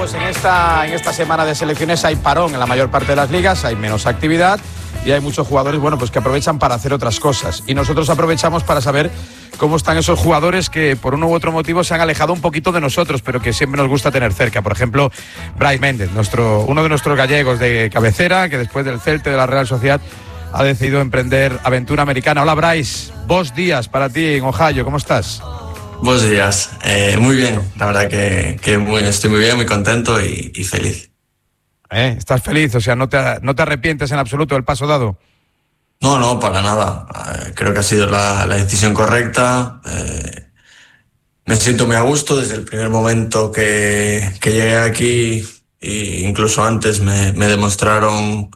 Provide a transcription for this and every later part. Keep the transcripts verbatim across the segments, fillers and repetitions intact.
pues en esta, en esta semana de selecciones hay parón en la mayor parte de las ligas, hay menos actividad y hay muchos jugadores, bueno, pues que aprovechan para hacer otras cosas. Y nosotros aprovechamos para saber cómo están esos jugadores que por uno u otro motivo se han alejado un poquito de nosotros, pero que siempre nos gusta tener cerca. Por ejemplo, Brais Méndez, nuestro, uno de nuestros gallegos de cabecera, que después del Celte de la Real Sociedad ha decidido emprender aventura americana. Hola, Brais, buenos días para ti en Ohio, ¿cómo estás? Buenos días, eh, muy bien, la verdad que, que muy, estoy muy bien, muy contento y, y feliz. ¿Eh? ¿Estás feliz? O sea, ¿no te, no te arrepientes en absoluto del paso dado? No, no, para nada. Eh, creo que ha sido la, la decisión correcta. Eh, me siento muy a gusto desde el primer momento que, que llegué aquí, e incluso antes me, me demostraron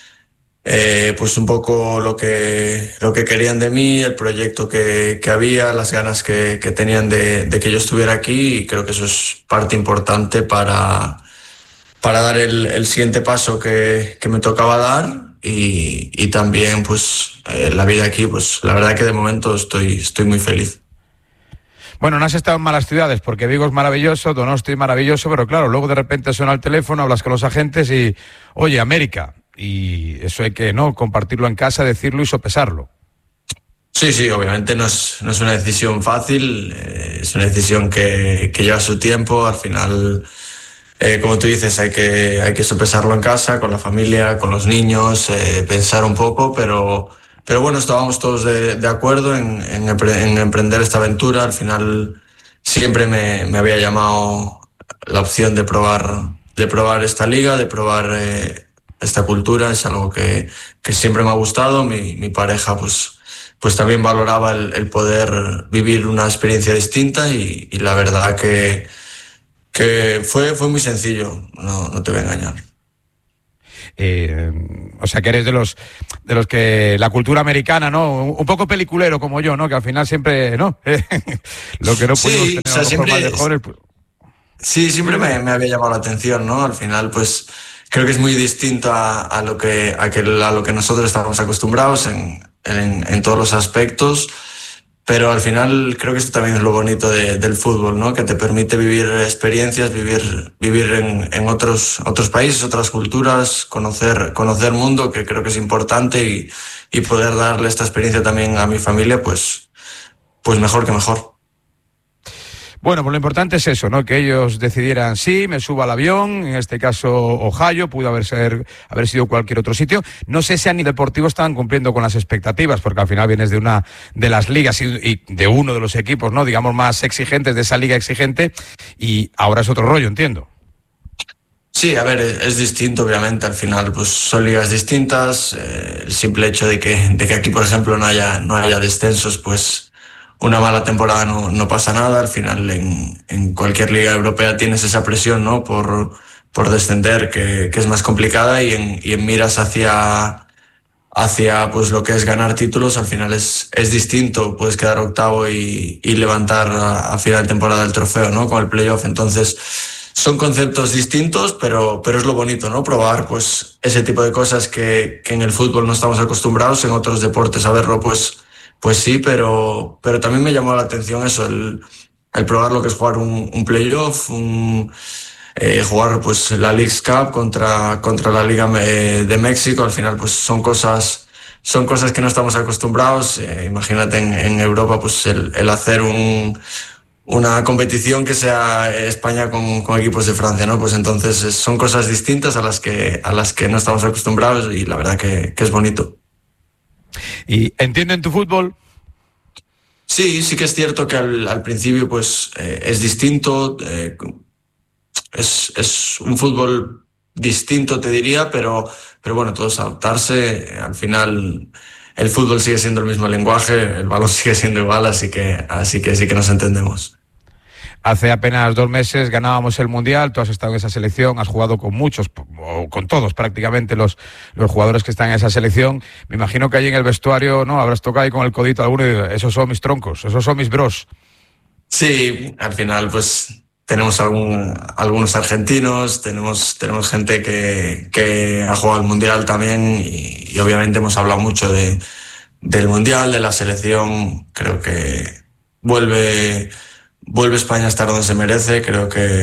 eh, pues un poco lo que, lo que querían de mí, el proyecto que, que había, las ganas que, que tenían de, de que yo estuviera aquí, y creo que eso es parte importante para, para dar el, el siguiente paso que, que me tocaba dar. Y, y también pues eh, la vida aquí, pues la verdad que de momento estoy, estoy muy feliz. Bueno, no has estado en malas ciudades, porque Vigo es maravilloso, Donosti es maravilloso, pero claro, luego de repente suena el teléfono, hablas con los agentes y, oye, América, y eso hay que, ¿no?, compartirlo en casa, decirlo y sopesarlo. Sí, sí, obviamente no es, no es una decisión fácil, eh, es una decisión que, que lleva su tiempo. Al final, eh, como tú dices, hay que, hay que sopesarlo en casa, con la familia, con los niños, eh, pensar un poco, pero, pero bueno, estábamos todos de, de acuerdo en, en, en emprender esta aventura. Al final siempre me, me había llamado la opción de probar, de probar esta liga, de probar eh, esta cultura. Es algo que, que siempre me ha gustado. Mi, mi pareja pues, pues también valoraba el, el poder vivir una experiencia distinta, y, y la verdad que que fue, fue muy sencillo, no, no te voy a engañar. Eh, o sea, que eres de los de los que la cultura americana, ¿no? Un poco peliculero como yo, ¿no? Que al final siempre, ¿no? Lo que no pudimos sí, tener o sea, a lo mejor siempre, más de jóvenes. Pues... Sí, siempre me, me había llamado la atención, ¿no? Al final, pues creo que es muy distinto a, a lo que a, que, a lo que nosotros estamos acostumbrados en, en, en todos los aspectos. Pero al final creo que esto también es lo bonito de, del fútbol, ¿no? Que te permite vivir experiencias, vivir, vivir en, en otros, otros países, otras culturas, conocer, conocer mundo, que creo que es importante, y, y poder darle esta experiencia también a mi familia, pues, pues mejor que mejor. Bueno, pues lo importante es eso, ¿no? Que ellos decidieran, sí, me subo al avión, en este caso Ohio, pudo haber, ser, haber sido cualquier otro sitio. No sé si a nivel deportivo estaban cumpliendo con las expectativas, porque al final vienes de una de las ligas y, y de uno de los equipos, ¿no?, digamos, más exigentes de esa liga exigente, y ahora es otro rollo, entiendo. Sí, a ver, es distinto, obviamente. Al final, pues son ligas distintas. Eh, el simple hecho de que, de que aquí, por ejemplo, no haya, no haya descensos, pues una mala temporada no, no pasa nada. Al final, en, en cualquier liga europea tienes esa presión, ¿no?, por, por descender, que, que es más complicada, y en, y en miras hacia, hacia pues lo que es ganar títulos, al final es, es distinto. Puedes quedar octavo y, y levantar a, a final de temporada el trofeo, ¿no?, con el playoff. Entonces, son conceptos distintos, pero, pero es lo bonito, ¿no? Probar pues ese tipo de cosas que, que en el fútbol no estamos acostumbrados, en otros deportes a verlo, pues Pues sí, pero, pero también me llamó la atención eso, el, el probar lo que es jugar un, un playoff, un, eh, jugar pues la Leagues Cup contra, contra la Liga de México. Al final pues son cosas, son cosas que no estamos acostumbrados. Eh, imagínate en, en Europa pues el, el hacer un, una competición que sea España con, con equipos de Francia, ¿no? Pues entonces son cosas distintas a las que, a las que no estamos acostumbrados, y la verdad que, que es bonito. ¿Y entienden tu fútbol? Sí, sí que es cierto que al, al principio pues eh, es distinto, eh, es, es un fútbol distinto, te diría, pero, pero bueno, todo es adaptarse. Al final el fútbol sigue siendo el mismo lenguaje, el balón sigue siendo igual, así que, así que sí que nos entendemos. Hace apenas dos meses ganábamos el Mundial, tú has estado en esa selección, has jugado con muchos, o con todos prácticamente los, los jugadores que están en esa selección. Me imagino que allí en el vestuario, ¿no?, habrás tocado ahí con el codito a alguno y esos son mis troncos, esos son mis bros. Sí, al final pues tenemos algún, algunos argentinos, tenemos, tenemos gente que, que ha jugado el Mundial también, y, y obviamente hemos hablado mucho de, del Mundial, de la selección. Creo que vuelve... Vuelve España a estar donde se merece. Creo que,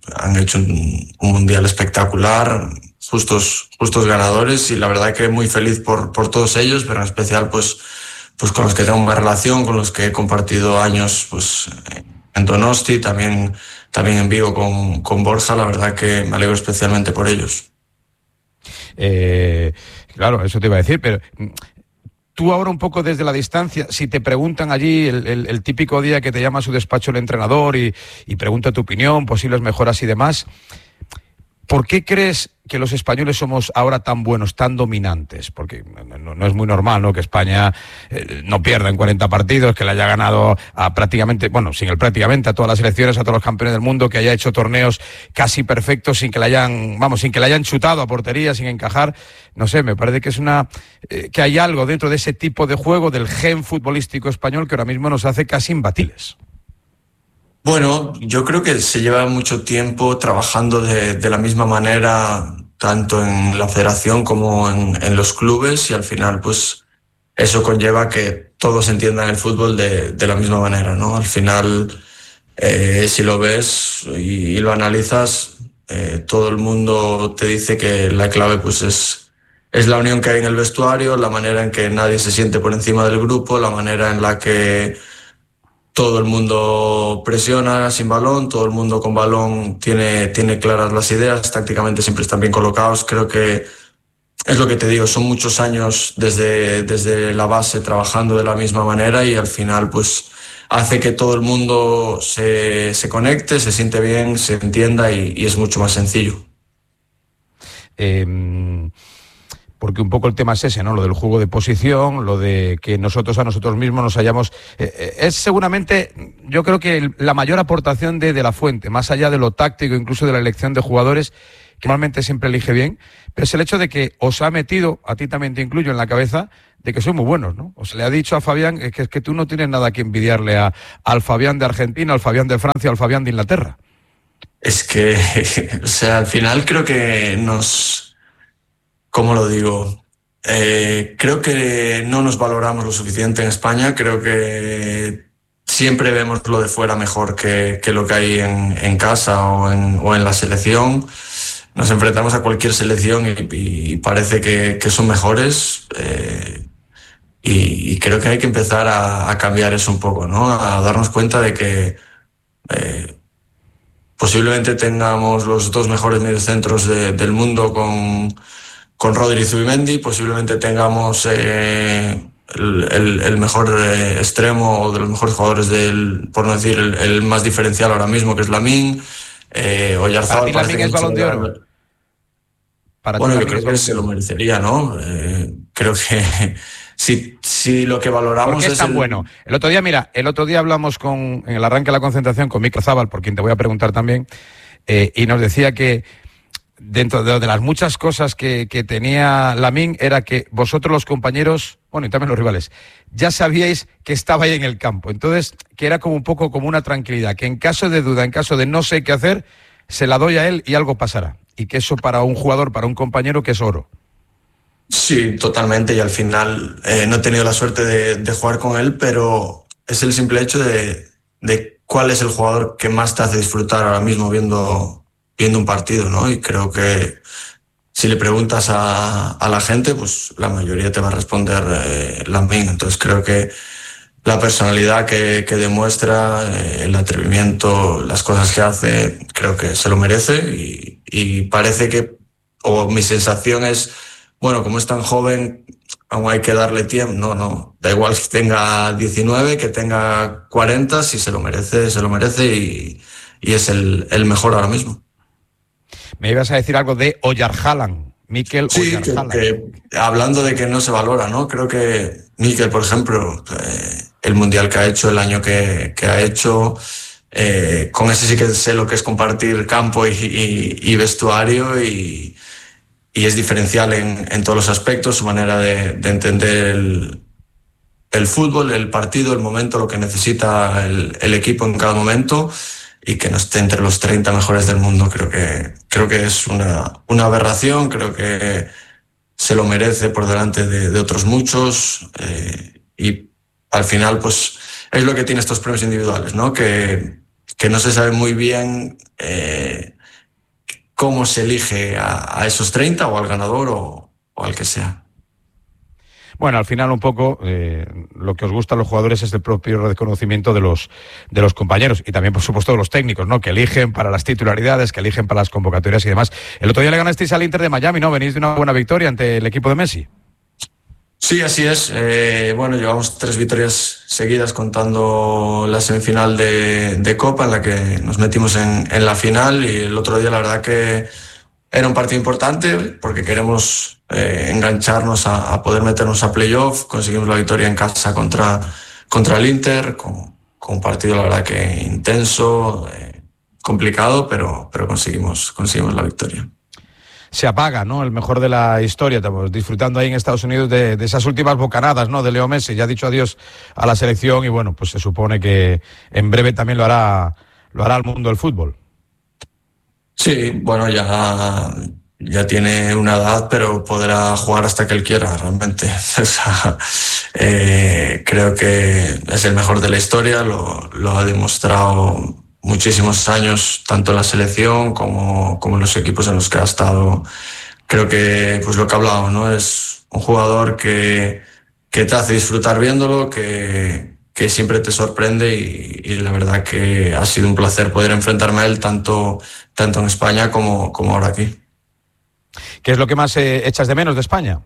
han hecho un, un mundial espectacular, justos, justos ganadores, y la verdad que muy feliz por, por todos ellos, pero en especial pues, pues con los que tengo una relación, con los que he compartido años pues, en Donosti, también, también en Vigo con, con Borja. La verdad que me alegro especialmente por ellos. Eh, claro, eso te iba a decir, pero tú ahora un poco desde la distancia, si te preguntan allí el, el, el típico día que te llama a su despacho el entrenador y, y pregunta tu opinión, posibles mejoras y demás, ¿por qué crees que los españoles somos ahora tan buenos, tan dominantes? Porque no, no es muy normal, ¿no?, que España eh, no pierda en cuarenta partidos, que le haya ganado a prácticamente, bueno, sin el prácticamente, a todas las selecciones, a todos los campeones del mundo, que haya hecho torneos casi perfectos sin que le hayan, vamos, sin que le hayan chutado a portería, sin encajar. No sé, me parece que es una, eh, que hay algo dentro de ese tipo de juego, del gen futbolístico español, que ahora mismo nos hace casi imbatibles. Bueno, yo creo que se lleva mucho tiempo trabajando de, de la misma manera, tanto en la federación como en, en los clubes, y al final pues eso conlleva que todos entiendan el fútbol de, de la misma manera, ¿no? Al final, eh, si lo ves y, y lo analizas, eh, todo el mundo te dice que la clave pues es, es la unión que hay en el vestuario, la manera en que nadie se siente por encima del grupo, la manera en la que todo el mundo presiona sin balón, todo el mundo con balón tiene, tiene claras las ideas, tácticamente siempre están bien colocados. Creo que es lo que te digo, son muchos años desde, desde la base trabajando de la misma manera, y al final pues hace que todo el mundo se, se conecte, se siente bien, se entienda, y, y es mucho más sencillo. Eh... Porque un poco el tema es ese, ¿no? Lo del juego de posición, lo de que nosotros a nosotros mismos nos hayamos... Eh, es seguramente, yo creo que la mayor aportación de, de la Fuente, más allá de lo táctico, incluso de la elección de jugadores, que normalmente siempre elige bien, pero es el hecho de que os ha metido, a ti también te incluyo, en la cabeza, de que sois muy buenos, ¿no? O se le ha dicho a Fabián que es que tú no tienes nada que envidiarle a, al Fabián de Argentina, al Fabián de Francia, al Fabián de Inglaterra. Es que, o sea, al final creo que nos... ¿Cómo lo digo? Eh, creo que no nos valoramos lo suficiente en España. Creo que siempre vemos lo de fuera mejor que, que lo que hay en, en casa o en, o en la selección. Nos enfrentamos a cualquier selección y, y parece que, que son mejores. Eh, y, y creo que hay que empezar a, a cambiar eso un poco, ¿no? A darnos cuenta de que eh, posiblemente tengamos los dos mejores mediocentros de, del mundo con... con Rodri y Zubimendi, posiblemente tengamos eh, el, el, el mejor eh, extremo, o de los mejores jugadores del, por no decir el, el más diferencial ahora mismo, que es Lamine. Eh, Oyarzabal ¿Para ti Lamine es Balón de Oro? Para bueno, yo creo que se lo merecería, ¿no? Eh, creo que si, si lo que valoramos... ¿Por qué es, es tan el... bueno? El otro día, mira, el otro día hablamos con, en el arranque de la concentración con Mikel Zabal, por quien te voy a preguntar también, eh, y nos decía que dentro de, de las muchas cosas que, que tenía Lamine era que vosotros los compañeros, bueno, y también los rivales, ya sabíais que estaba ahí en el campo. Entonces, que era como un poco como una tranquilidad, que en caso de duda, en caso de no sé qué hacer, se la doy a él y algo pasará. Y que eso para un jugador, para un compañero, que es oro. Sí, totalmente. Y al final eh, no he tenido la suerte de, de jugar con él, pero es el simple hecho de, de cuál es el jugador que más te hace disfrutar ahora mismo viendo... viendo un partido, ¿no? Y creo que si le preguntas a, a la gente, pues la mayoría te va a responder eh, Lamine. Entonces creo que la personalidad que, que demuestra, eh, el atrevimiento, las cosas que hace, creo que se lo merece, y, y parece que, o mi sensación es, bueno, como es tan joven, aún hay que darle tiempo. No, no, da igual que tenga diecinueve, que tenga cuarenta, si se lo merece, se lo merece, y, y es el, el mejor ahora mismo. Me ibas a decir algo de Oyarzabal, Mikel sí, Oyarzabal. Que, que, hablando de que no se valora, ¿no? Creo que Mikel, por ejemplo, eh, el mundial que ha hecho, el año que, que ha hecho, eh, con ese sí que sé lo que es compartir campo y, y, y vestuario, y, y es diferencial en, en todos los aspectos, su manera de, de entender el, el fútbol, el partido, el momento, lo que necesita el, el equipo en cada momento. Y que no esté entre los treinta mejores del mundo, creo que, creo que es una, una aberración. Creo que se lo merece por delante de, de otros muchos, eh, y al final pues es lo que tiene estos premios individuales, ¿no? Que, que no se sabe muy bien eh, cómo se elige a, a esos treinta o al ganador o, o al que sea. Bueno, al final un poco eh, lo que os gusta a los jugadores es el propio reconocimiento de los de los compañeros y también, por supuesto, de los técnicos, ¿no? Que eligen para las titularidades, que eligen para las convocatorias y demás. El otro día le ganasteis al Inter de Miami, ¿no? Venís de una buena victoria ante el equipo de Messi. Sí, así es. Eh, bueno, llevamos tres victorias seguidas contando la semifinal de, de Copa en la que nos metimos en, en la final, y el otro día la verdad que era un partido importante porque queremos eh, engancharnos a, a poder meternos a playoff. Conseguimos la victoria en casa contra, contra el Inter, con, con un partido la verdad que intenso, eh, complicado, pero, pero conseguimos, conseguimos la victoria. Se apaga, ¿no? El mejor de la historia. Estamos disfrutando ahí en Estados Unidos de, de esas últimas bocanadas, ¿no? De Leo Messi. Ya ha dicho adiós a la selección y bueno, pues se supone que en breve también lo hará, lo hará el mundo del fútbol. Sí, bueno, ya, ya tiene una edad, pero podrá jugar hasta que él quiera, realmente. O sea, eh, creo que es el mejor de la historia, lo, lo ha demostrado muchísimos años, tanto en la selección como, como en los equipos en los que ha estado. Creo que, pues lo que hablamos, ¿no? Es un jugador que, que te hace disfrutar viéndolo, que, que siempre te sorprende y, y la verdad que ha sido un placer poder enfrentarme a él tanto, tanto en España como, como ahora aquí. ¿Qué es lo que más eh, echas de menos de España?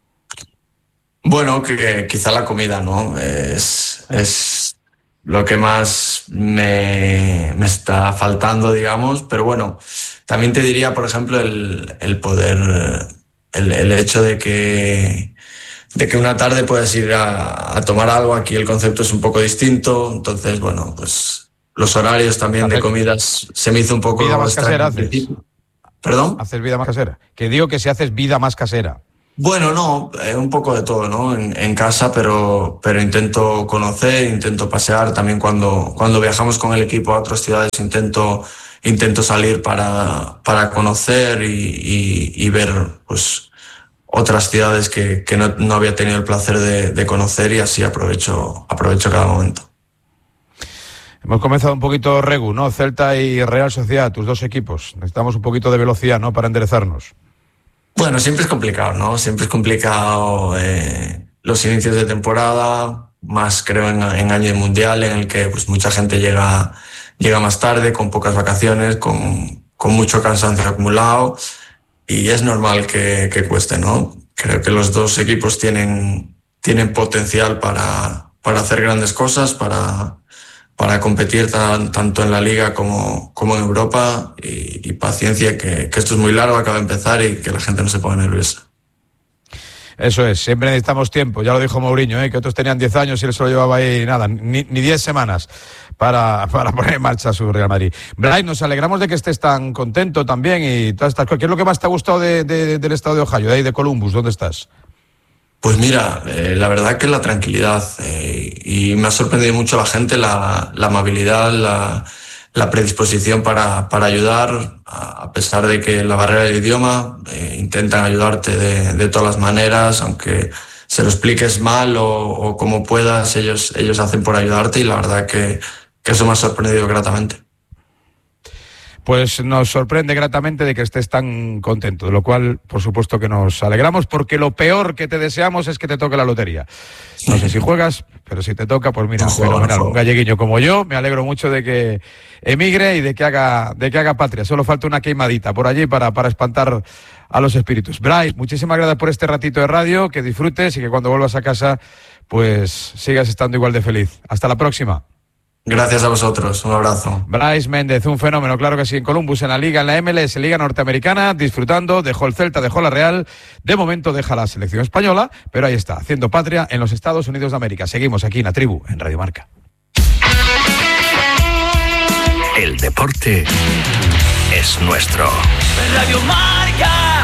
Bueno, que quizá la comida, ¿no? Es, es lo que más me, me está faltando, digamos, pero bueno, también te diría, por ejemplo, el, el poder, el, el hecho de que, de que una tarde puedes ir a, a tomar algo. Aquí el concepto es un poco distinto, entonces, bueno, pues los horarios también de comidas se me hizo un poco... ¿Vida más casera haces? ¿Perdón? ¿Haces vida más casera? Que digo que si haces vida más casera. Bueno, no, eh, un poco de todo, ¿no? En, en casa, pero, pero intento conocer, intento pasear. También cuando, cuando viajamos con el equipo a otras ciudades intento, intento salir para, para conocer y, y, y ver pues, otras ciudades que, que no, no había tenido el placer de, de conocer, y así aprovecho, aprovecho cada momento. Hemos comenzado un poquito Regu, ¿no? Celta y Real Sociedad, tus dos equipos. Necesitamos un poquito de velocidad, ¿no? Para enderezarnos. Bueno, siempre es complicado, ¿no? Siempre es complicado eh, los inicios de temporada, más creo en, en año de mundial, en el que pues mucha gente llega, llega más tarde, con pocas vacaciones, con, con mucho cansancio acumulado, y es normal que, que cueste, ¿no? Creo que los dos equipos tienen, tienen potencial para, para hacer grandes cosas, para... para competir tan, tanto en la Liga como, como en Europa, y, y paciencia, que, que esto es muy largo, acaba de empezar, y que la gente no se ponga nerviosa. Eso es, siempre necesitamos tiempo, ya lo dijo Mourinho, ¿eh? Que otros tenían diez años y él se lo llevaba ahí, nada, ni, ni diez semanas para, para poner en marcha su Real Madrid. Brian, nos alegramos de que estés tan contento también y todas estas cosas. ¿Qué es lo que más te ha gustado de, de, del estado de Ohio, de ahí de Columbus? ¿Dónde estás? Pues mira, eh, la verdad que la tranquilidad, eh, y me ha sorprendido mucho la gente, la, la amabilidad, la, la predisposición para, para ayudar, a, a pesar de que la barrera del idioma, eh, intentan ayudarte de, de todas las maneras, aunque se lo expliques mal o, o como puedas, ellos, ellos hacen por ayudarte, y la verdad que, que eso me ha sorprendido gratamente. Pues nos sorprende gratamente de que estés tan contento, de lo cual, por supuesto que nos alegramos, porque lo peor que te deseamos es que te toque la lotería. No sé si juegas, pero si te toca, pues mira, no juego, fenomenal. No un galleguiño como yo, me alegro mucho de que emigre y de que haga, de que haga patria. Solo falta una queimadita por allí para, para espantar a los espíritus. Bryce, muchísimas gracias por este ratito de radio, que disfrutes y que cuando vuelvas a casa, pues sigas estando igual de feliz. Hasta la próxima. Gracias a vosotros, un abrazo. Bryce Méndez, un fenómeno, claro que sí, en Columbus, en la Liga, en la M L S, Liga Norteamericana, disfrutando, dejó el Celta, dejó la Real, de momento deja la selección española, pero ahí está, haciendo patria en los Estados Unidos de América. Seguimos aquí en La Tribu, en Radio Marca. El deporte es nuestro. Radio Marca.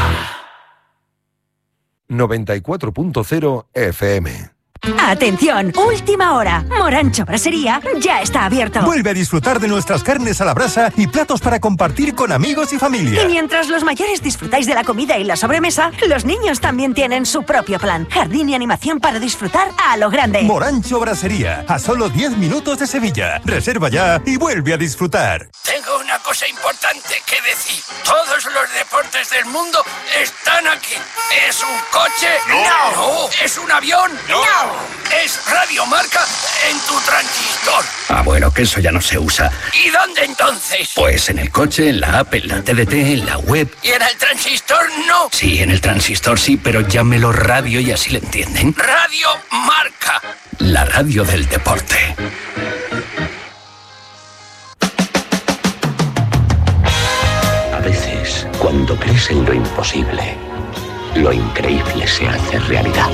noventa y cuatro punto cero F M. ¡Atención! ¡Última hora! Morancho Brasería ya está abierto. Vuelve a disfrutar de nuestras carnes a la brasa y platos para compartir con amigos y familia. Y mientras los mayores disfrutáis de la comida y la sobremesa, los niños también tienen su propio plan. Jardín y animación para disfrutar a lo grande. Morancho Brasería, a solo diez minutos de Sevilla. Reserva ya y vuelve a disfrutar. Tengo una cosa cosa importante que decir. Todos los deportes del mundo están aquí. ¿Es un coche? No. No. ¿Es un avión? No. ¿Es Radio Marca en tu transistor? Ah, bueno, que eso ya no se usa. ¿Y dónde entonces? Pues en el coche, en la app, en la T D T, en la web. ¿Y en el transistor no? Sí, en el transistor sí, pero llámelo radio y así le entienden. Radio Marca. La radio del deporte. A veces, cuando crees en lo imposible, lo increíble se hace realidad.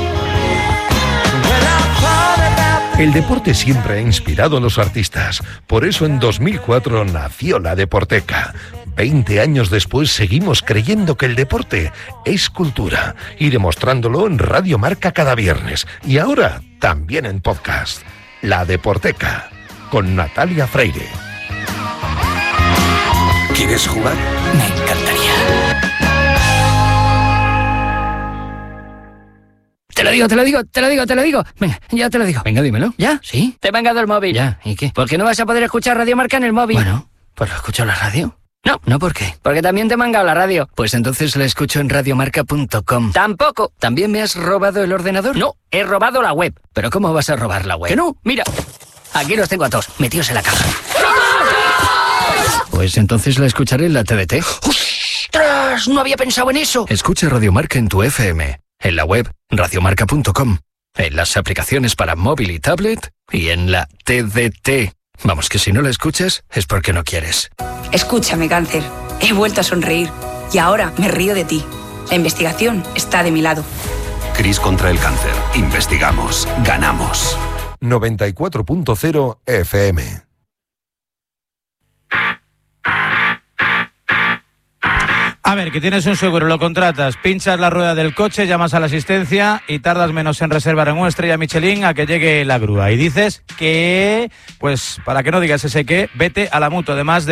El deporte siempre ha inspirado a los artistas. Por eso en dos mil cuatro nació la Deporteca. Veinte años después seguimos creyendo que el deporte es cultura y demostrándolo en Radio Marca cada viernes. Y ahora también en podcast. La Deporteca, con Natalia Freire. ¿Quieres jugar? Me encantaría. Te lo digo, te lo digo, te lo digo, te lo digo. Venga, ya te lo digo. Venga, dímelo. ¿Ya? ¿Sí? Te he mangado el móvil. Ya, ¿y qué? ¿Por qué no vas a poder escuchar Radio Marca en el móvil? Bueno, pues lo escucho en la radio. No. ¿No por qué? Porque también te he mangado la radio. Pues entonces la escucho en radiomarca punto com. Tampoco. ¿También me has robado el ordenador? No, he robado la web. ¿Pero cómo vas a robar la web? Que no, mira. Aquí los tengo a todos, metidos en la caja. Pues entonces la escucharé en la T D T. ¡Ostras! No había pensado en eso. Escucha Radio Marca en tu F M, en la web radiomarca punto com, en las aplicaciones para móvil y tablet y en la T D T. Vamos, que si no la escuchas es porque no quieres. Escúchame, cáncer. He vuelto a sonreír y ahora me río de ti. La investigación está de mi lado. CRIS contra el cáncer. Investigamos. Ganamos. noventa y cuatro punto cero F M. A ver, que tienes un seguro, lo contratas, pinchas la rueda del coche, llamas a la asistencia y tardas menos en reservar en una estrella Michelin a que llegue la grúa. Y dices que, pues, para que no digas ese que, vete a la Mutua, además de